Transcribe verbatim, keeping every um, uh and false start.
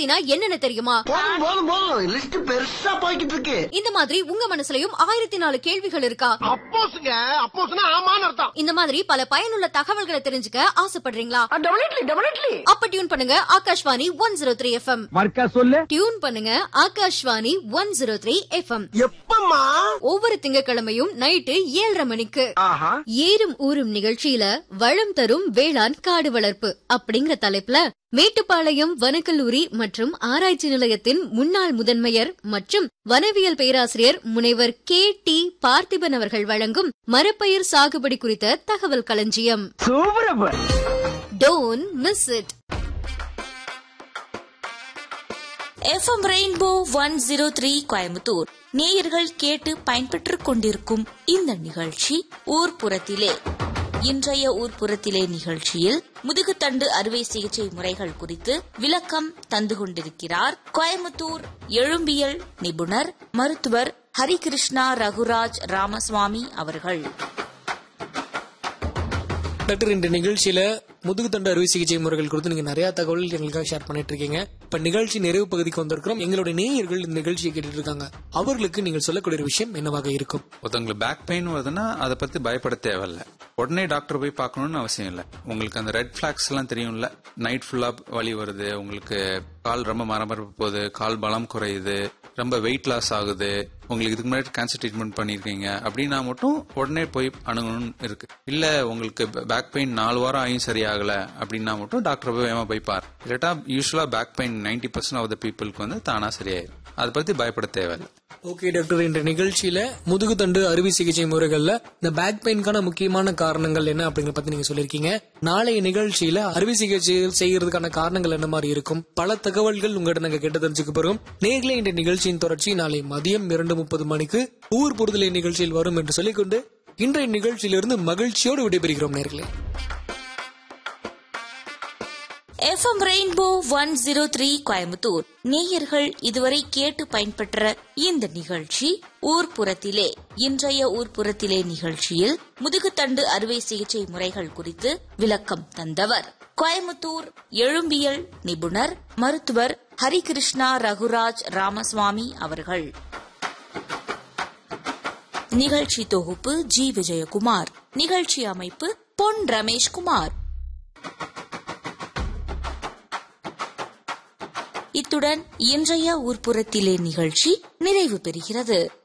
சக்தினா என்னன்னு தெரியுமா? லிஸ்ட் பெருசா போய்கிட்டு இருக்கு. இந்த மாதிரி உங்க மனசுலயும் ஆயிரத்தி நாலு கேள்விகள் இருக்கா? அப்போஸ்ங்க, அப்போஸ்னா ஆமான்னு அர்த்தம். இந்த மாதிரி பல பயனுள்ள தகவல்களை தெரிஞ்சுக்க ஆசைப்படுறீங்களா? Definitely definitely. அப்ப டியூன் பண்ணுங்க Akashvani one zero three FM. மர்க்கா சொல்லு. டியூன் பண்ணுங்க Akashvani one zero three FM. எப்பம்மா? ஒவ்வொரு திங்கட்கிழமையும் நைட்டு ஏழரை மணிக்கு. ஆஹா. ஏறும் ஊரும் நிகழ்ச்சியில வளம் தரும் வேளாண் காடு வளர்ப்பு அப்படிங்கிற தலைப்புல மேட்டுப்பாளையம் வனக்கல்லூரி மற்றும் ஆராய்ச்சி நிலையத்தின் முன்னாள் முதன்மையர் மற்றும் வனவியல் பேராசிரியர் முனைவர் கே டி பார்த்திபன் அவர்கள் வழங்கும் மரப்பயிர் சாகுபடி குறித்த தகவல் களஞ்சியம். Don't miss it. FM rainbow one zero three Coimbatore நேயர்கள் கேட்டு பயன்பெற்றுக் கொண்டிருக்கும் இந்த நிகழ்ச்சி ஊர்ப்புறத்திலே. இன்றைய ஊர்ப்புறத்திலே நிகழ்ச்சியில் முதுகுத்தண்டு அறுவை சிகிச்சை முறைகள் குறித்து விளக்கம் தந்து கொண்டிருக்கிறார் கோயம்புத்தூர் எழும்பியல் நிபுணர் மருத்துவர் ஹரிகிருஷ்ணா ரகுராஜ் ராமசுவாமி அவர்கள். டாக்டர், இந்த நிகழ்ச்சியில முதுகுத்தண்டு அறுவை சிகிச்சை முறைகள் குறித்து நீங்க நிறைய தகவல்கள் எங்களுக்காக ஷேர் பண்ணிட்டு இருக்கீங்க. இப்ப நிகழ்ச்சி நிறைவு பகுதிக்கு வந்திருக்கிறோம். எங்களுடைய நேயர்கள் இந்த நிகழ்ச்சியை கேட்டுட்டு இருக்காங்க. அவர்களுக்கு நீங்கள் சொல்லக்கூடிய விஷயம் என்னவாக இருக்கும்? ஒருத்தவங்களுக்கு பேக் பெயின் வருதுன்னா அதை பத்தி பயப்பட தேவையில்ல. உடனே டாக்டர் போய் பார்க்கணும்னு அவசியம் இல்லை. உங்களுக்கு அந்த ரெட் பிளாக்ஸ் எல்லாம் தெரியும்ல, நைட் ஃபுல்லா வலி வருது, உங்களுக்கு கால் ரொம்ப மரமரப்பு போகுது, கால் பலம் குறையுது, ரொம்ப வெயிட் லாஸ் ஆகுது, உங்களுக்கு இதுக்கு முன்னாடி கேன்சர் ட்ரீட்மெண்ட் பண்ணிருக்கீங்க அப்படின்னா மட்டும் உடனே போய் அணுகணும்னு இருக்கு. இல்ல உங்களுக்கு பேக் பெயின் நாலு வாரம் ஆயும் சரியாகல அப்படின்னா மட்டும் டாக்டர் போய் வேமா போய் பாரு. இல்லாட்டா யூஸ்வலா back pain ninety percent of the பீப்புளுக்கு வந்து தானா சரியாயிரும். அதை பத்தி பயப்பட தேவையில்லை. ஓகே டாக்டர், இந்த நிகழ்ச்சியில முதுகுத்தண்டு அறுவை சிகிச்சை முறைகள்ல இந்த பேக் பெயின்கான முக்கியமான காரணங்கள் என்ன அப்படிங்கிற பத்தி நீங்க சொல்லிருக்கீங்க. நாளைய நிகழ்ச்சியில அறுவை சிகிச்சை செய்யறதுக்கான காரணங்கள் என்ன மாதிரி இருக்கும், பல தகவல்கள் உங்ககிட்ட நாங்க கேட்டு தெரிஞ்சுக்க போறோம். நேர்களை இந்த நிகழ்ச்சியின் தொடர்ச்சி நாளை மதியம் இரண்டு முப்பது மணிக்கு ஊர் பொறுதலை நிகழ்ச்சியில் வரும் என்று சொல்லிக்கொண்டு இன்றைய நிகழ்ச்சியிலிருந்து மகிழ்ச்சியோடு விடைபெறுகிறோம் நேர்களே. FM rainbow one zero three Coimbatore நேயர்கள் இதுவரை கேட்டு பயன்பெற்ற இந்த நிகழ்ச்சி ஊர்ப்புறத்திலே. இன்றைய ஊர்ப்புறத்திலே நிகழ்ச்சியில் முதுகுத்தண்டு அறுவை சிகிச்சை முறைகள் குறித்து விளக்கம் தந்தவர் கோயம்புத்தூர் எழும்பியல் நிபுணர் மருத்துவர் ஹரிகிருஷ்ணா ரகுராஜ் ராமசுவாமி அவர்கள். நிகழ்ச்சி தொகுப்பு ஜி விஜயகுமார். நிகழ்ச்சி அமைப்பு பொன் ரமேஷ்குமார். இத்துடன் இன்றைய ஊர்ப்புறத்திலே நிகழ்ச்சி நிறைவு பெறுகிறது.